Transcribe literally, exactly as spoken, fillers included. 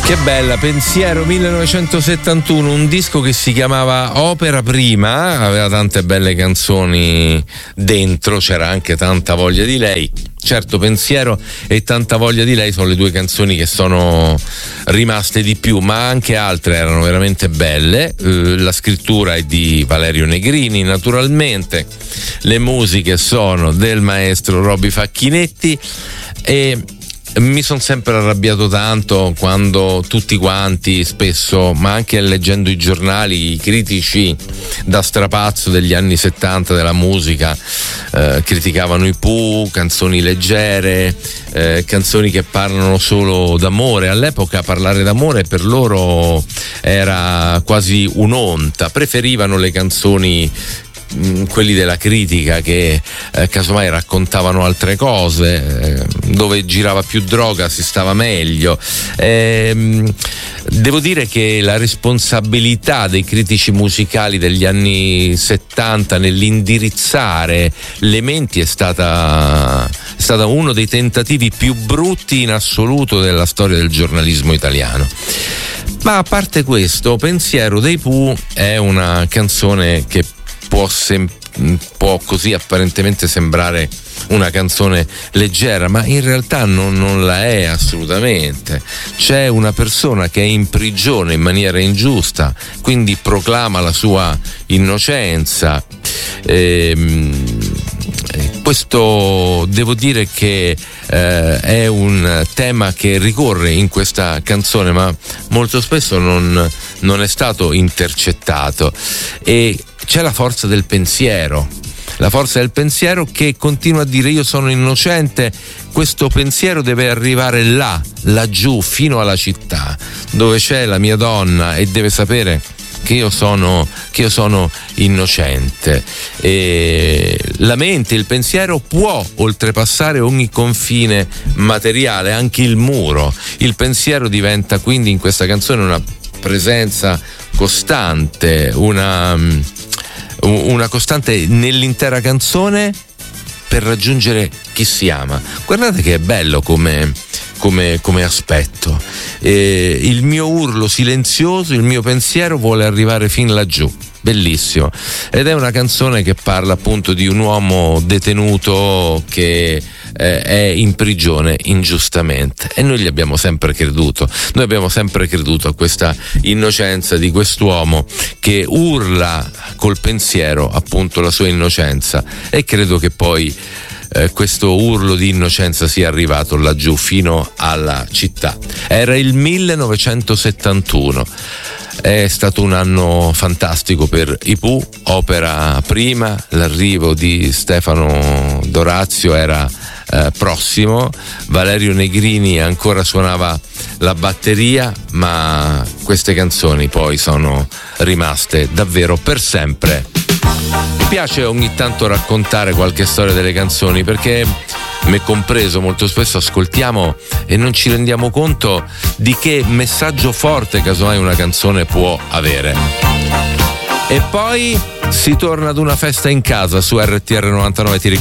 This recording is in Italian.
Che bella, Pensiero millenovecentosettantuno, un disco che si chiamava Opera Prima, aveva tante belle canzoni dentro, c'era anche Tanta voglia di lei. Certo, Pensiero e Tanta voglia di lei sono le due canzoni che sono rimaste di più, ma anche altre erano veramente belle. La scrittura è di Valerio Negrini, naturalmente, le musiche sono del maestro Robby Facchinetti e mi sono sempre arrabbiato tanto quando tutti quanti, spesso, ma anche leggendo i giornali, i critici da strapazzo degli anni settanta della musica eh, criticavano i Pooh, canzoni leggere, eh, canzoni che parlano solo d'amore. All'epoca parlare d'amore per loro era quasi un'onta, preferivano le canzoni, quelli della critica che eh, casomai raccontavano altre cose, eh, dove girava più droga si stava meglio. Eh, devo dire che la responsabilità dei critici musicali degli anni settanta nell'indirizzare le menti è stata, è stata uno dei tentativi più brutti in assoluto della storia del giornalismo italiano. Ma a parte questo, Pensiero dei Pooh è una canzone che Può, sem- può così apparentemente sembrare una canzone leggera, ma in realtà non, non la è assolutamente. C'è una persona che è in prigione in maniera ingiusta, quindi proclama la sua innocenza. Ehm, questo devo dire che eh, è un tema che ricorre in questa canzone, ma molto spesso non, non è stato intercettato, e c'è la forza del pensiero, la forza del pensiero che continua a dire: io sono innocente, questo pensiero deve arrivare là, laggiù, fino alla città, dove c'è la mia donna, e deve sapere che io sono, che io sono innocente. E la mente, il pensiero può oltrepassare ogni confine materiale, anche il muro. Il pensiero diventa quindi in questa canzone una presenza costante, una una costante nell'intera canzone per raggiungere chi si ama. Guardate che è bello come, come, come aspetto. Eh, il mio urlo silenzioso, il mio pensiero vuole arrivare fin laggiù. Bellissimo. Ed è una canzone che parla appunto di un uomo detenuto che eh, è in prigione ingiustamente, e noi gli abbiamo sempre creduto. Noi abbiamo sempre creduto a questa innocenza di quest'uomo che urla col pensiero appunto la sua innocenza, e credo che poi eh, questo urlo di innocenza sia arrivato laggiù fino alla città. Era il millenovecentosettantuno. È stato un anno fantastico per i Pooh, opera prima, l'arrivo di Stefano D'Orazio era eh, prossimo, Valerio Negrini ancora suonava la batteria, ma queste canzoni poi sono rimaste davvero per sempre. Mi piace ogni tanto raccontare qualche storia delle canzoni, perché, me compreso, molto spesso ascoltiamo e non ci rendiamo conto di che messaggio forte casomai una canzone può avere. E poi si torna ad una festa in casa su R T R novantanove. Ti